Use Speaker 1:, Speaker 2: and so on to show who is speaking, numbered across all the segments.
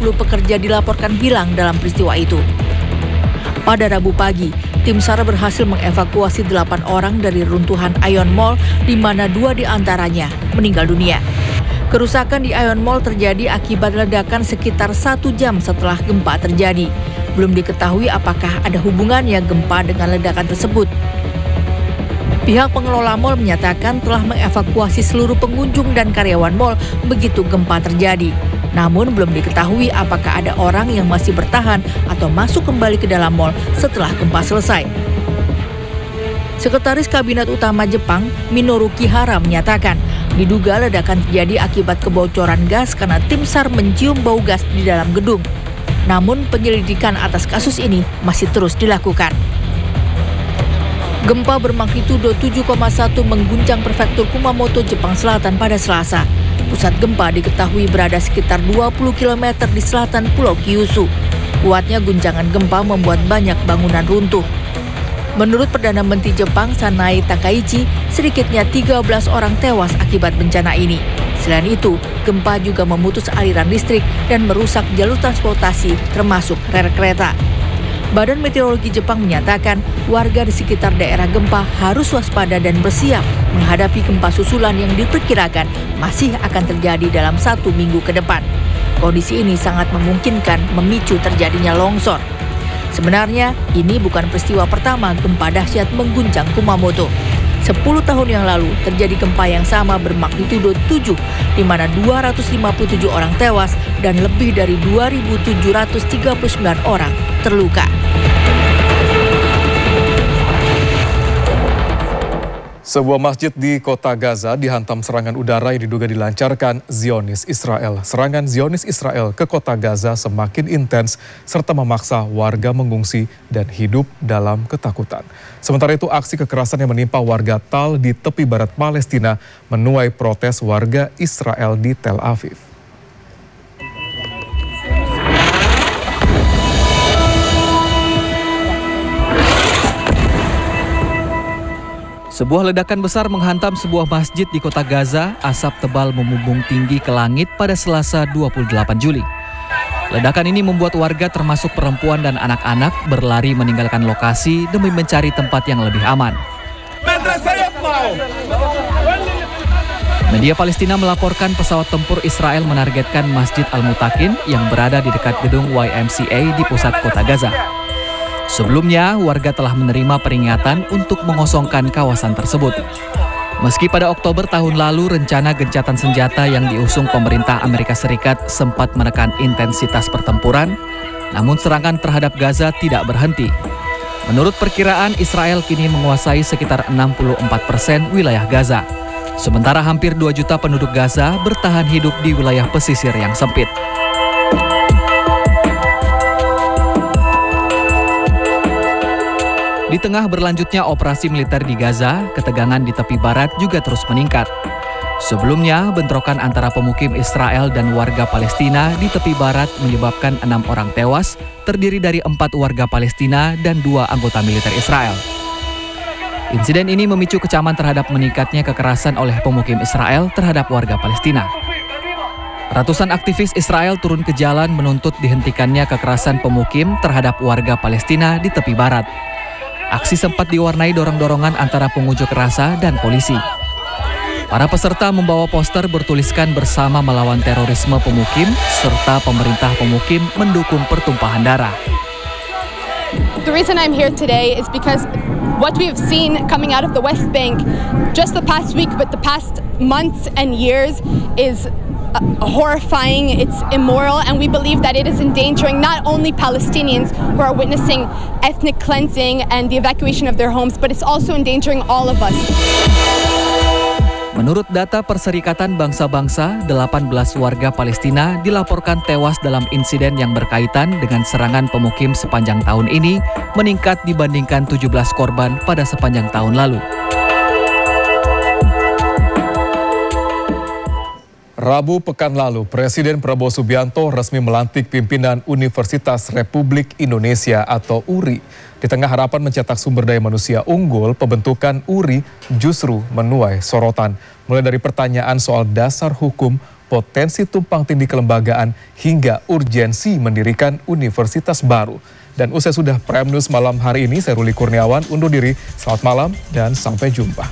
Speaker 1: pekerja dilaporkan hilang dalam peristiwa itu. Pada Rabu pagi, tim SAR berhasil mengevakuasi 8 orang dari runtuhan Aeon Mall, di mana 2 diantaranya meninggal dunia. Kerusakan di Aeon Mall terjadi akibat ledakan sekitar 1 jam setelah gempa terjadi. Belum diketahui apakah ada hubungannya gempa dengan ledakan tersebut. Pihak pengelola mal menyatakan telah mengevakuasi seluruh pengunjung dan karyawan mal begitu gempa terjadi. Namun belum diketahui apakah ada orang yang masih bertahan atau masuk kembali ke dalam mal setelah gempa selesai. Sekretaris Kabinet Utama Jepang, Minoru Kihara, menyatakan diduga ledakan terjadi akibat kebocoran gas karena tim SAR mencium bau gas di dalam gedung. Namun penyelidikan atas kasus ini masih terus dilakukan. Gempa bermagnitudo 7,1 mengguncang prefektur Kumamoto, Jepang Selatan pada Selasa. Pusat gempa diketahui berada sekitar 20 km di selatan Pulau Kyushu. Kuatnya guncangan gempa membuat banyak bangunan runtuh. Menurut Perdana Menteri Jepang, Sanae Takaichi, sedikitnya 13 orang tewas akibat bencana ini. Selain itu, gempa juga memutus aliran listrik dan merusak jalur transportasi termasuk rel kereta. Badan Meteorologi Jepang menyatakan warga di sekitar daerah gempa harus waspada dan bersiap menghadapi gempa susulan yang diperkirakan masih akan terjadi dalam 1 minggu ke depan. Kondisi ini sangat memungkinkan memicu terjadinya longsor. Sebenarnya, ini bukan peristiwa pertama gempa dahsyat mengguncang Kumamoto. 10 tahun yang lalu terjadi gempa yang sama bermagnitudo 7, di mana 257 orang tewas dan lebih dari 2.739 orang terluka.
Speaker 2: Sebuah masjid di kota Gaza dihantam serangan udara yang diduga dilancarkan Zionis Israel. Serangan Zionis Israel ke kota Gaza semakin intens serta memaksa warga mengungsi dan hidup dalam ketakutan. Sementara itu, aksi kekerasan yang menimpa warga Tal di tepi barat Palestina menuai protes warga Israel di Tel Aviv.
Speaker 3: Sebuah ledakan besar menghantam sebuah masjid di kota Gaza. Asap tebal membumbung tinggi ke langit pada Selasa 28 Juli. Ledakan ini membuat warga termasuk perempuan dan anak-anak berlari meninggalkan lokasi demi mencari tempat yang lebih aman. Media Palestina melaporkan pesawat tempur Israel menargetkan Masjid Al-Mutakin yang berada di dekat gedung YMCA di pusat kota Gaza. Sebelumnya, warga telah menerima peringatan untuk mengosongkan kawasan tersebut. Meski pada Oktober tahun lalu rencana gencatan senjata yang diusung pemerintah Amerika Serikat sempat menekan intensitas pertempuran, namun serangan terhadap Gaza tidak berhenti. Menurut perkiraan, Israel kini menguasai sekitar 64% wilayah Gaza. Sementara hampir 2 juta penduduk Gaza bertahan hidup di wilayah pesisir yang sempit. Di tengah berlanjutnya operasi militer di Gaza, ketegangan di tepi barat juga terus meningkat. Sebelumnya, bentrokan antara pemukim Israel dan warga Palestina di tepi barat menyebabkan 6 orang tewas, terdiri dari 4 warga Palestina dan 2 anggota militer Israel. Insiden ini memicu kecaman terhadap meningkatnya kekerasan oleh pemukim Israel terhadap warga Palestina. Ratusan aktivis Israel turun ke jalan menuntut dihentikannya kekerasan pemukim terhadap warga Palestina di tepi barat. Aksi sempat diwarnai dorong-dorongan antara pengunjuk rasa dan polisi. Para peserta membawa poster bertuliskan bersama melawan terorisme pemukim serta pemerintah pemukim mendukung pertumpahan darah.
Speaker 4: The reason I'm here today is because what we've seen coming out of the West Bank just the past week, but the past months and years is horrifying, it's immoral, and we believe that it is endangering not only Palestinians who are witnessing ethnic cleansing and the evacuation of their homes, but it's also endangering all of us.
Speaker 3: Menurut data Perserikatan Bangsa-Bangsa, 18 warga Palestina dilaporkan tewas dalam insiden yang berkaitan dengan serangan pemukim sepanjang tahun ini, meningkat dibandingkan 17 korban pada sepanjang tahun lalu.
Speaker 2: Rabu pekan lalu, Presiden Prabowo Subianto resmi melantik pimpinan Universitas Republik Indonesia atau URI. Di tengah harapan mencetak sumber daya manusia unggul, pembentukan URI justru menuai sorotan. Mulai dari pertanyaan soal dasar hukum, potensi tumpang tindih kelembagaan hingga urgensi mendirikan universitas baru. Dan usai sudah Prime News malam hari ini, saya Ruli Kurniawan undur diri. Selamat malam dan sampai jumpa.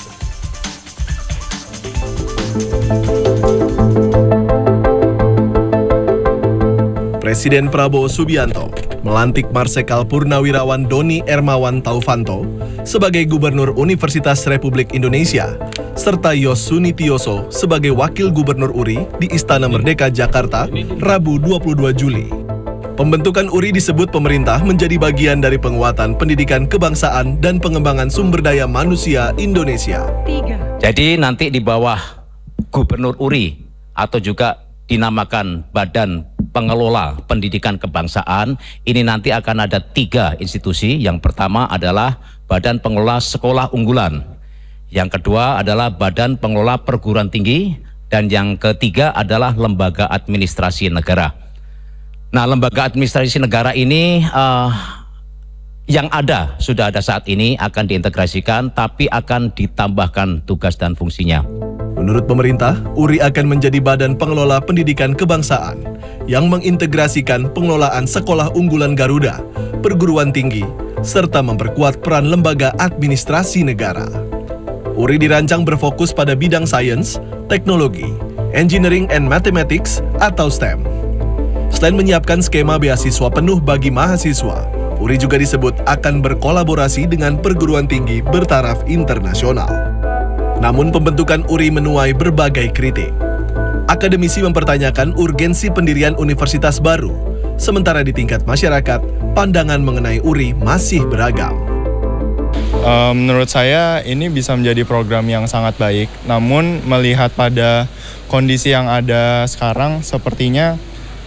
Speaker 5: Presiden Prabowo Subianto melantik Marsekal Purnawirawan Doni Ermawan Taufanto sebagai Gubernur Universitas Republik Indonesia, serta Yos Sunitioso sebagai Wakil Gubernur URI di Istana Merdeka, Jakarta, Rabu 22 Juli. Pembentukan URI disebut pemerintah menjadi bagian dari penguatan pendidikan kebangsaan dan pengembangan sumber daya manusia Indonesia.
Speaker 6: Jadi nanti di bawah Gubernur URI atau juga dinamakan Badan Pengelola Pendidikan Kebangsaan, ini nanti akan ada 3 institusi. Yang pertama adalah Badan Pengelola Sekolah Unggulan, yang kedua adalah Badan Pengelola Perguruan Tinggi, dan yang ketiga adalah Lembaga Administrasi Negara. Nah, Lembaga Administrasi Negara ini yang sudah ada saat ini akan diintegrasikan, tapi akan ditambahkan tugas dan fungsinya.
Speaker 5: Menurut pemerintah, URI akan menjadi badan pengelola pendidikan kebangsaan yang mengintegrasikan pengelolaan sekolah unggulan Garuda, perguruan tinggi, serta memperkuat peran lembaga administrasi negara. URI dirancang berfokus pada bidang sains, teknologi, engineering and mathematics atau STEM. Selain menyiapkan skema beasiswa penuh bagi mahasiswa, URI juga disebut akan berkolaborasi dengan perguruan tinggi bertaraf internasional. Namun pembentukan URI menuai berbagai kritik. Akademisi mempertanyakan urgensi pendirian universitas baru, sementara di tingkat masyarakat, pandangan mengenai URI masih beragam.
Speaker 7: Menurut saya ini bisa menjadi program yang sangat baik, namun melihat pada kondisi yang ada sekarang, sepertinya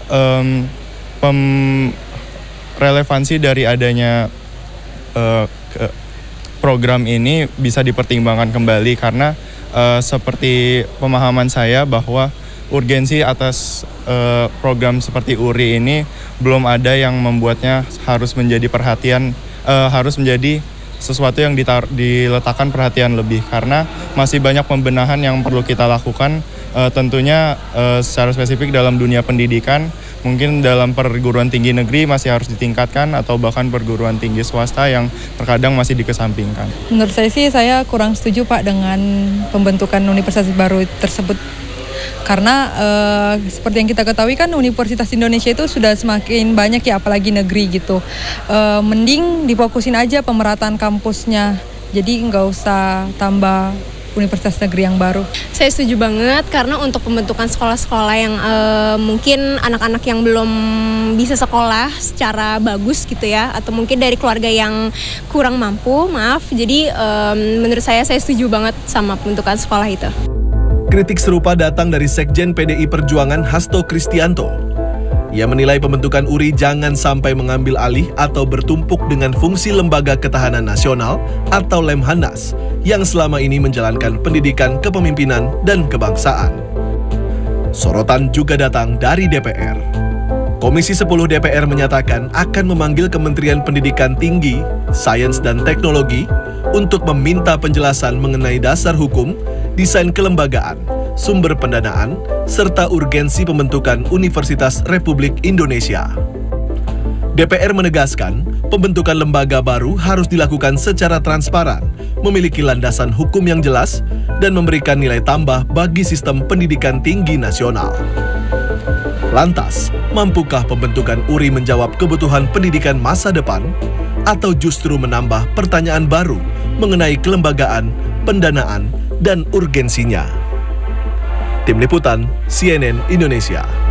Speaker 7: relevansi dari adanya program ini bisa dipertimbangkan kembali, karena seperti pemahaman saya bahwa urgensi atas program seperti URI ini belum ada yang membuatnya harus menjadi perhatian, harus menjadi sesuatu yang diletakkan perhatian lebih, karena masih banyak pembenahan yang perlu kita lakukan, tentunya secara spesifik dalam dunia pendidikan. Mungkin dalam perguruan tinggi negeri masih harus ditingkatkan, atau bahkan perguruan tinggi swasta yang terkadang masih dikesampingkan. Menurut saya sih, saya kurang setuju Pak dengan pembentukan universitas baru tersebut. Karena seperti yang kita ketahui kan universitas Indonesia itu sudah semakin banyak ya, apalagi negeri gitu. Mending difokusin aja pemerataan kampusnya, jadi nggak usah tambah universitas negeri yang baru.
Speaker 8: Saya setuju banget, karena untuk pembentukan sekolah-sekolah yang mungkin anak-anak yang belum bisa sekolah secara bagus gitu ya, atau mungkin dari keluarga yang kurang mampu, jadi menurut saya setuju banget sama pembentukan sekolah itu.
Speaker 5: Kritik serupa datang dari Sekjen PDI Perjuangan Hasto Kristianto. Ia menilai pembentukan URI jangan sampai mengambil alih atau bertumpuk dengan fungsi Lembaga Ketahanan Nasional atau Lemhanas yang selama ini menjalankan pendidikan kepemimpinan dan kebangsaan. Sorotan juga datang dari DPR. Komisi 10 DPR menyatakan akan memanggil Kementerian Pendidikan Tinggi, Sains dan Teknologi untuk meminta penjelasan mengenai dasar hukum, desain kelembagaan, sumber pendanaan, serta urgensi pembentukan Universitas Republik Indonesia. DPR menegaskan, pembentukan lembaga baru harus dilakukan secara transparan, memiliki landasan hukum yang jelas, dan memberikan nilai tambah bagi sistem pendidikan tinggi nasional. Lantas, mampukah pembentukan URI menjawab kebutuhan pendidikan masa depan, atau justru menambah pertanyaan baru mengenai kelembagaan, pendanaan, dan urgensinya? Tim Liputan CNN Indonesia.